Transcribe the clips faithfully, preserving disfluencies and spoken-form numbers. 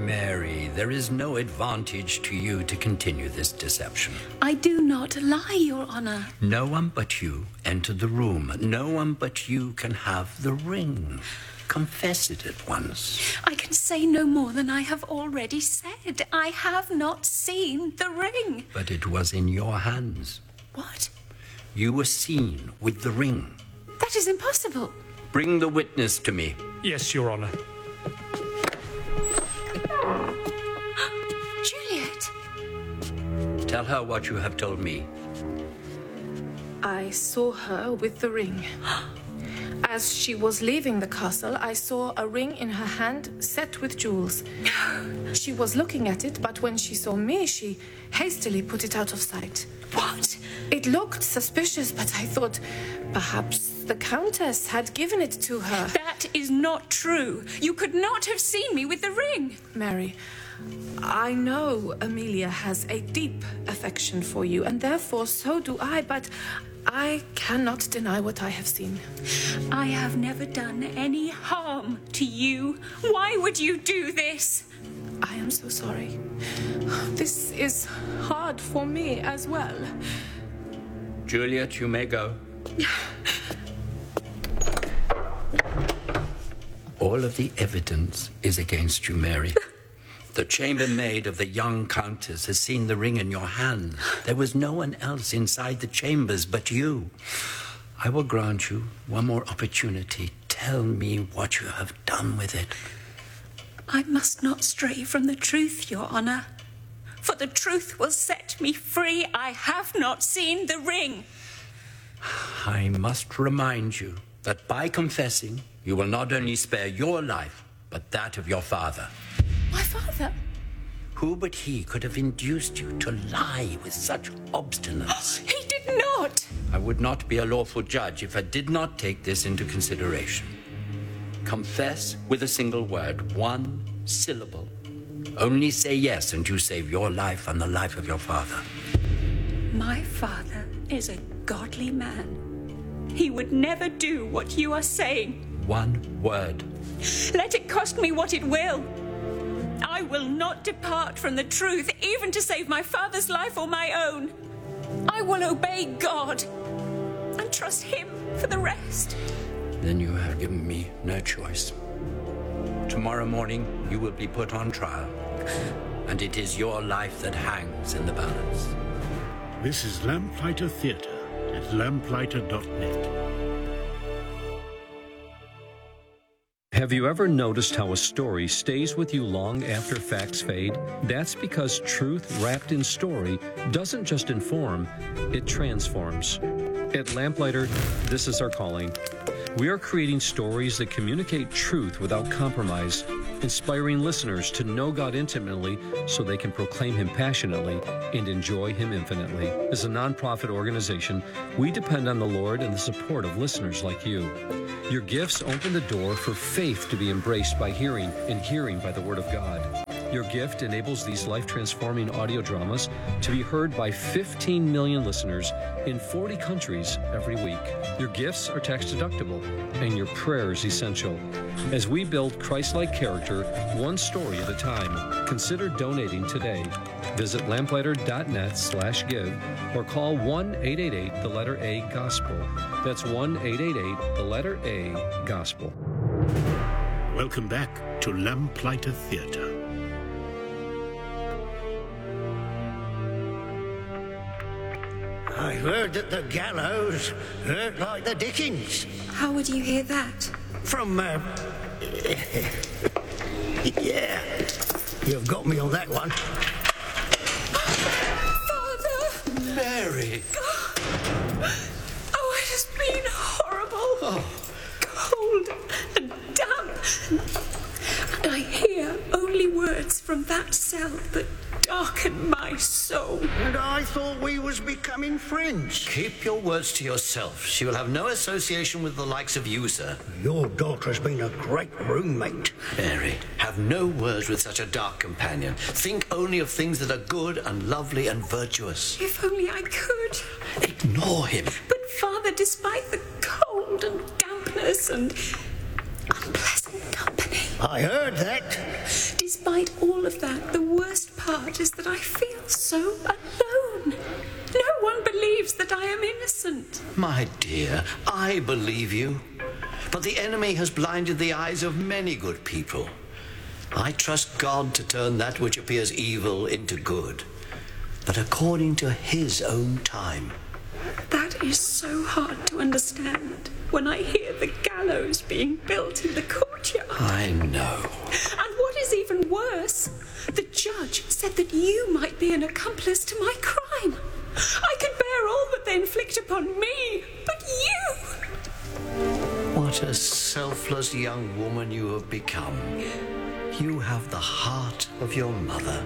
Mary, there is no advantage to you to continue this deception. I do not lie, Your Honor. No one but you entered the room. No one but you can have the ring. Confess it at once. I can say no more than I have already said. I have not seen the ring. But it was in your hands. What? You were seen with the ring. That is impossible. Bring the witness to me. Yes, Your Honor. Juliet! Tell her what you have told me. I saw her with the ring. As she was leaving the castle, I saw a ring in her hand set with jewels. She was looking at it, but when she saw me, she hastily put it out of sight. What? It looked suspicious, but I thought perhaps the Countess had given it to her. That is not true. You could not have seen me with the ring. Mary, I know Amelia has a deep affection for you, and therefore so do I, but I cannot deny what I have seen. I have never done any harm to you. Why would you do this? I am so sorry. This is hard for me as well. Juliet, you may go. All of the evidence is against you, Mary. The chambermaid of the young countess has seen the ring in your hand. There was no one else inside the chambers but you. I will grant you one more opportunity. Tell me what you have done with it. I must not stray from the truth, Your Honor. For the truth will set me free. I have not seen the ring. I must remind you that by confessing, you will not only spare your life, but that of your father. My father? Who but he could have induced you to lie with such obstinacy? He did not! I would not be a lawful judge if I did not take this into consideration. Confess with a single word, one syllable. Only say yes, and you save your life and the life of your father. My father is a godly man. He would never do what you are saying. One word. Let it cost me what it will. I will not depart from the truth, even to save my father's life or my own. I will obey God and trust him for the rest. Then you have given me no choice. Tomorrow morning, you will be put on trial, and it is your life that hangs in the balance. This is Lamplighter Theatre at lamplighter dot net. Have you ever noticed how a story stays with you long after facts fade? That's because truth wrapped in story doesn't just inform, it transforms. At Lamplighter, this is our calling. We are creating stories that communicate truth without compromise, inspiring listeners to know God intimately so they can proclaim Him passionately and enjoy Him infinitely. As a nonprofit organization, we depend on the Lord and the support of listeners like you. Your gifts open the door for faith to be embraced by hearing and hearing by the Word of God. Your gift enables these life-transforming audio dramas to be heard by fifteen million listeners in forty countries every week. Your gifts are tax-deductible, and your prayers essential. As we build Christ-like character, one story at a time, consider donating today. Visit lamplighter dot net slash give or call one eight eight eight, the letter A, Gospel. That's one eight eight eight, the letter A, Gospel. Welcome back to Lamplighter Theatre. I heard that the gallows hurt like the dickens. How would you hear that? From, uh... yeah. You've got me on that one. Father! Mary! Oh, it has been horrible. Oh. Cold and damp. And I hear only words from that cell that darken my soul. And I thought we was becoming friends. Keep your words to yourself. She will have no association with the likes of you, sir. Your daughter has been a great roommate. Mary, have no words with such a dark companion. Think only of things that are good and lovely and virtuous. If only I could. Ignore him. But, Father, despite the cold and dampness and unpleasant company... I heard that. Despite despite all of that, the worst part is that I feel so alone. No one believes that I am innocent. My dear, I believe you. But the enemy has blinded the eyes of many good people. I trust God to turn that which appears evil into good, but according to his own time. That is so hard to understand when I hear the gallows being built in the courtyard. I know. And what is even worse, the judge said that you might be an accomplice to my crime. I could bear all that they inflict upon me, but you... What a selfless young woman you have become. You have the heart of your mother.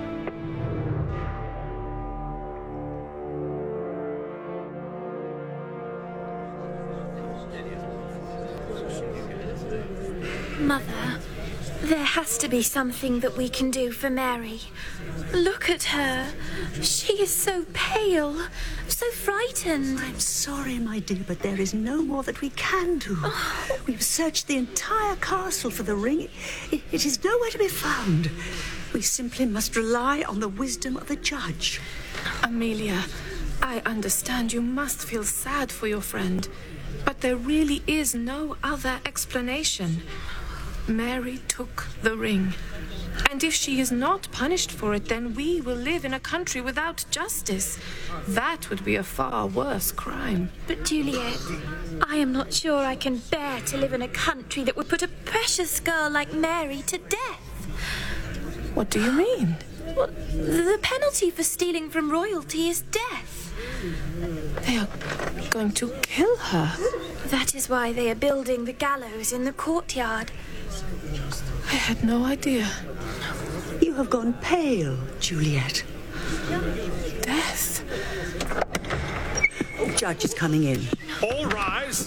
Mother, there has to be something that we can do for Mary. Look at her. She is so pale, so frightened. I'm sorry, my dear, but there is no more that we can do. Oh. We've searched the entire castle for the ring. It, it is nowhere to be found. We simply must rely on the wisdom of the judge. Amelia, I understand you must feel sad for your friend, but there really is no other explanation. Mary took the ring. And if she is not punished for it, then we will live in a country without justice. That would be a far worse crime. But, Juliet, I am not sure I can bear to live in a country that would put a precious girl like Mary to death. What do you mean? Well, the penalty for stealing from royalty is death. They are going to kill her. That is why they are building the gallows in the courtyard. I had no idea. You have gone pale, Juliet. Death. The judge is coming in. All rise.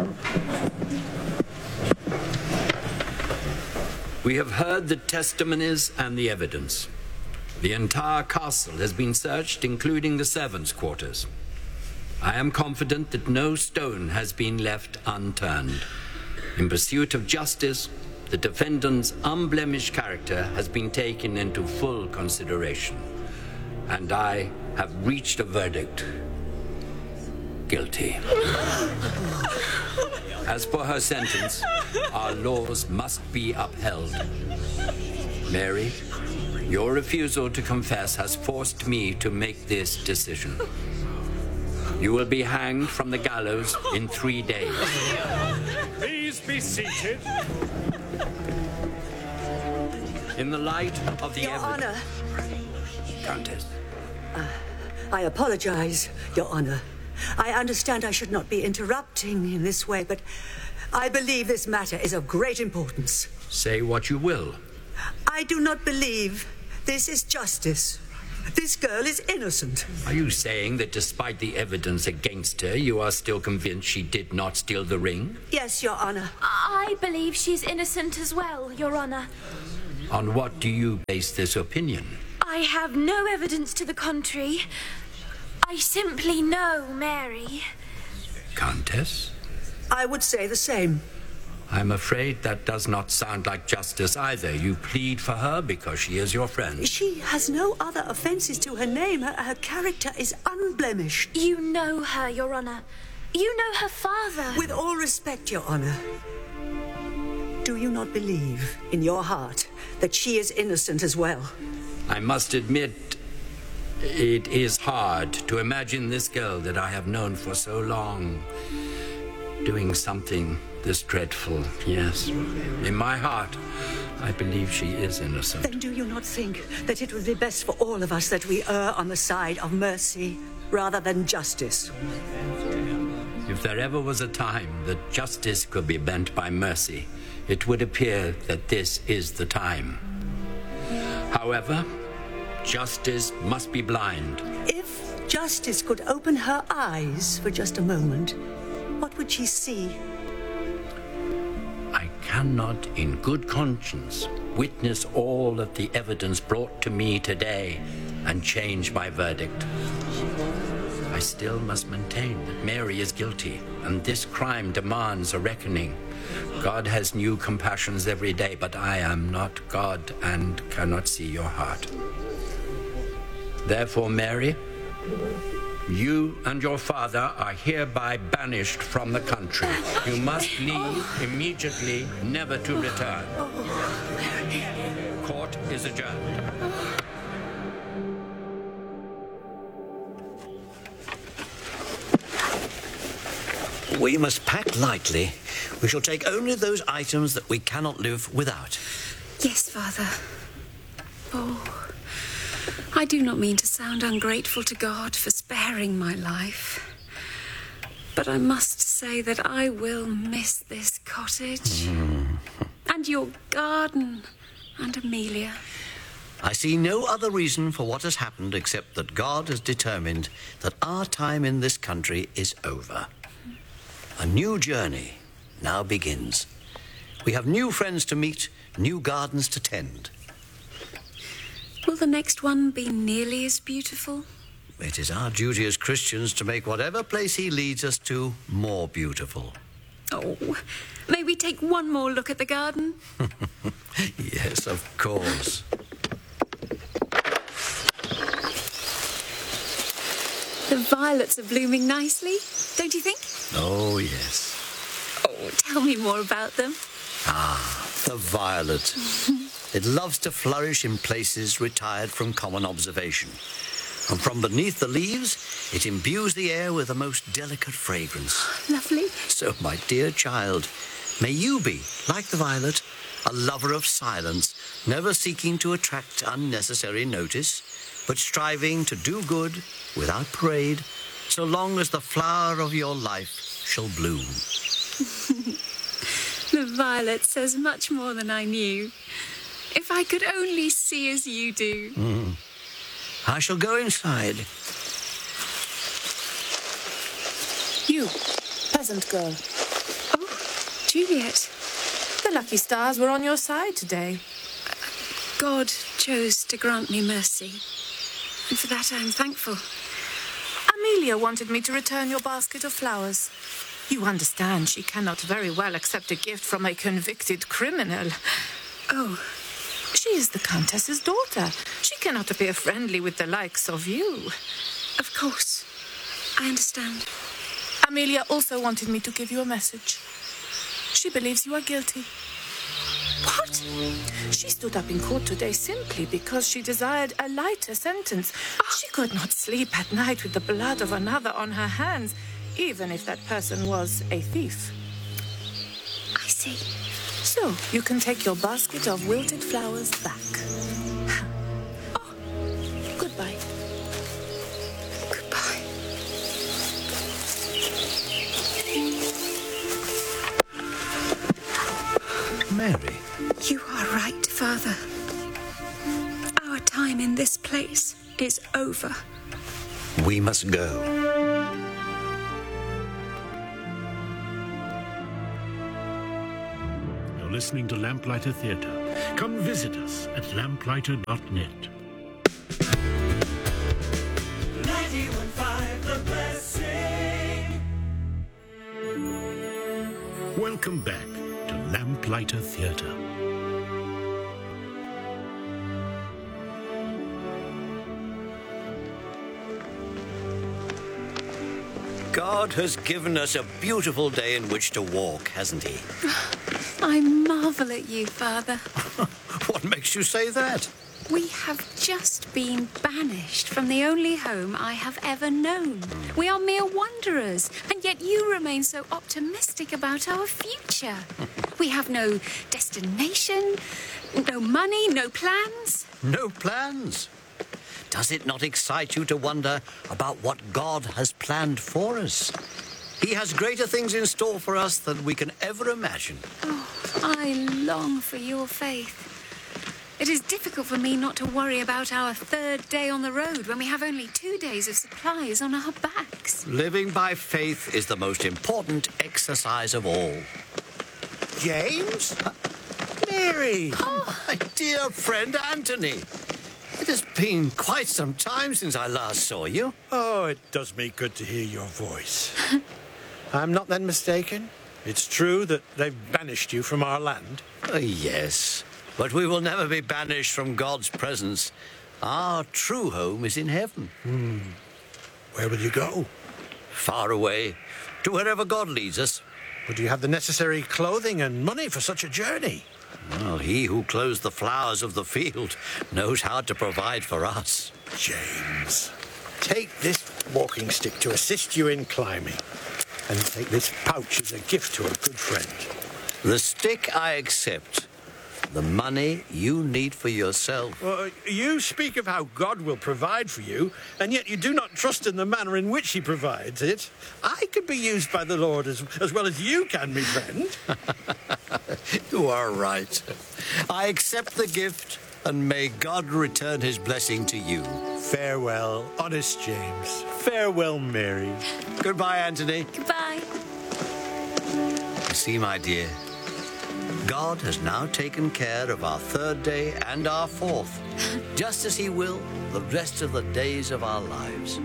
We have heard the testimonies and the evidence. The entire castle has been searched, including the servants' quarters. I am confident that no stone has been left unturned. In pursuit of justice, the defendant's unblemished character has been taken into full consideration, and I have reached a verdict. Guilty. As for her sentence, our laws must be upheld. Mary, your refusal to confess has forced me to make this decision. You will be hanged from the gallows in three days. Please be seated. In the light of the Your evidence... Honor. Countess. Uh, I apologize, Your Honor. I understand I should not be interrupting in this way, but I believe this matter is of great importance. Say what you will. I do not believe this is justice. This girl is innocent. Are you saying that despite the evidence against her, you are still convinced she did not steal the ring? Yes, Your Honor. I believe she's innocent as well, Your Honor. On what do you base this opinion? I have no evidence to the contrary. I simply know Mary. Countess? I would say the same. I'm afraid that does not sound like justice either. You plead for her because she is your friend. She has no other offences to her name. Her, her character is unblemished. You know her, Your Honor. You know her father. With all respect, Your Honor, do you not believe in your heart that she is innocent as well? I must admit, it is hard to imagine this girl that I have known for so long doing something this dreadful. Yes, in my heart, I believe she is innocent. Then do you not think that it would be best for all of us that we err on the side of mercy rather than justice? If there ever was a time that justice could be bent by mercy, it would appear that this is the time. However, justice must be blind. If justice could open her eyes for just a moment, what would she see? I cannot, in good conscience, witness all of the evidence brought to me today and change my verdict. I I still must maintain that Mary is guilty, and this crime demands a reckoning. God has new compassions every day, but I am not God and cannot see your heart. Therefore, Mary, you and your father are hereby banished from the country. You must leave immediately, never to return. Court is adjourned. We must pack lightly. We shall take only those items that we cannot live without. Yes, Father. Oh, I do not mean to sound ungrateful to God for sparing my life. But I must say that I will miss this cottage. Mm. And your garden. And Amelia. I see no other reason for what has happened except that God has determined that our time in this country is over. A new journey now begins. We have new friends to meet, new gardens to tend. Will the next one be nearly as beautiful? It is our duty as Christians to make whatever place he leads us to more beautiful. Oh, may we take one more look at the garden? Yes, of course. The violets are blooming nicely, don't you think? Oh, yes. Oh, tell me more about them. Ah, the violet. It loves to flourish in places retired from common observation. And from beneath the leaves, it imbues the air with a most delicate fragrance. Lovely. So, my dear child, may you be, like the violet, a lover of silence, never seeking to attract unnecessary notice, but striving to do good without parade, so long as the flower of your life shall bloom. The violet says much more than I knew. If I could only see as you do. Mm. I shall go inside. You, peasant girl. Oh, Juliet. The lucky stars were on your side today. God chose to grant me mercy. And for that I am thankful. Amelia wanted me to return your basket of flowers. You understand she cannot very well accept a gift from a convicted criminal. Oh. She is the Countess's daughter. She cannot appear friendly with the likes of you. Of course. I understand. Amelia also wanted me to give you a message. She believes you are guilty. What? She stood up in court today simply because she desired a lighter sentence. She could not sleep at night with the blood of another on her hands, even if that person was a thief. I see. So, you can take your basket of wilted flowers back. Oh, goodbye. Goodbye. Mary. You are right, Father. Our time in this place is over. We must go. Listening to Lamplighter Theatre. Come visit us at lamplighter dot net. ninety-one point five The Blessing. Welcome back to Lamplighter Theatre. God has given us a beautiful day in which to walk, hasn't he? I marvel at you, Father. What makes you say that? We have just been banished from the only home I have ever known. We are mere wanderers, and yet you remain so optimistic about our future. We have no destination, no money, no plans. No plans? Does it not excite you to wonder about what God has planned for us? He has greater things in store for us than we can ever imagine. Oh, I long for your faith. It is difficult for me not to worry about our third day on the road when we have only two days of supplies on our backs. Living by faith is the most important exercise of all. James? Mary! Oh. My dear friend Anthony! It has been quite some time since I last saw you. Oh, it does me good to hear your voice. I'm not then mistaken? It's true that they've banished you from our land? Uh, yes, but we will never be banished from God's presence. Our true home is in heaven. Hmm. Where will you go? Far away, to wherever God leads us. But do you have the necessary clothing and money for such a journey? Well, he who clothes the flowers of the field knows how to provide for us. James, take this walking stick to assist you in climbing. And take this pouch as a gift to a good friend. The stick I accept. The money you need for yourself. Well, you speak of how God will provide for you, and yet you do not trust in the manner in which he provides it. I could be used by the Lord as, as well as you can, me friend. You are right. I accept the gift, and may God return his blessing to you. Farewell, honest James. Farewell, Mary. Goodbye, Anthony. Goodbye. You see, my dear, God has now taken care of our third day and our fourth, just as he will the rest of the days of our lives.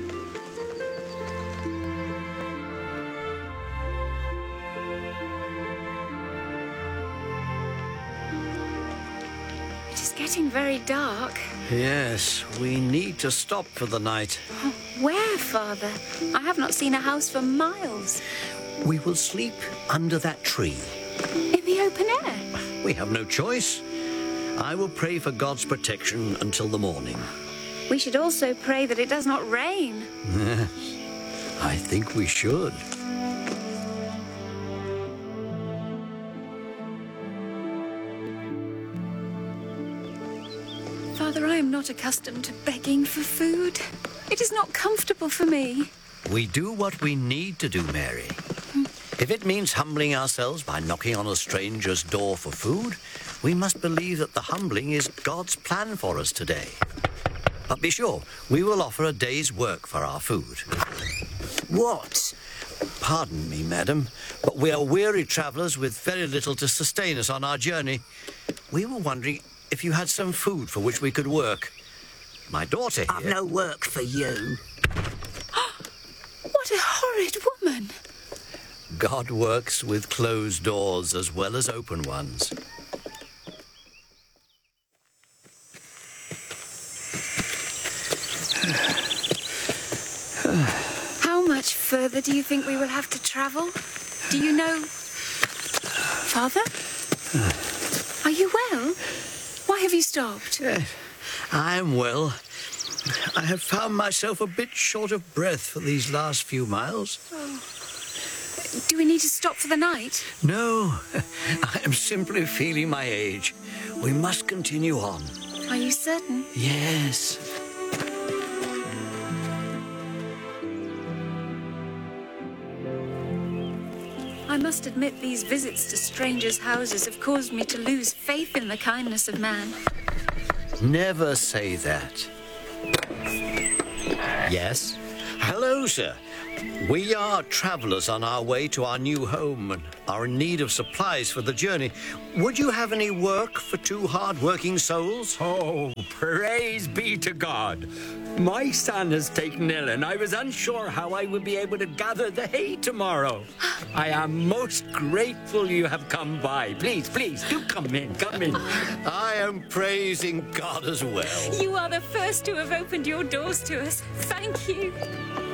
It is getting very dark. Yes, we need to stop for the night. Oh, where, Father? I have not seen a house for miles. We will sleep under that tree. In the open air? We have no choice. I will pray for God's protection until the morning. We should also pray that it does not rain. Yes, I think we should. Father, I am not accustomed to begging for food. It is not comfortable for me. We do what we need to do, Mary. If it means humbling ourselves by knocking on a stranger's door for food, we must believe that the humbling is God's plan for us today. But be sure, we will offer a day's work for our food. What? Pardon me, madam, but we are weary travellers with very little to sustain us on our journey. We were wondering if you had some food for which we could work. My daughter here... I've no work for you. What a horrid woman! God works with closed doors as well as open ones. How much further do you think we will have to travel? Do you know... Father? Are you well? Why have you stopped? Uh, I am well. I have found myself a bit short of breath for these last few miles. Oh. Do we need to stop for the night? No, I am simply feeling my age. We must continue on. Are you certain? Yes. I must admit these visits to strangers' houses have caused me to lose faith in the kindness of man. Never say that. Yes? Hello, sir. We are travellers on our way to our new home and are in need of supplies for the journey. Would you have any work for two hard-working souls? Oh, praise be to God. My son has taken ill, and I was unsure how I would be able to gather the hay tomorrow. I am most grateful you have come by. Please, please, do come in, come in. I am praising God as well. You are the first to have opened your doors to us. Thank you.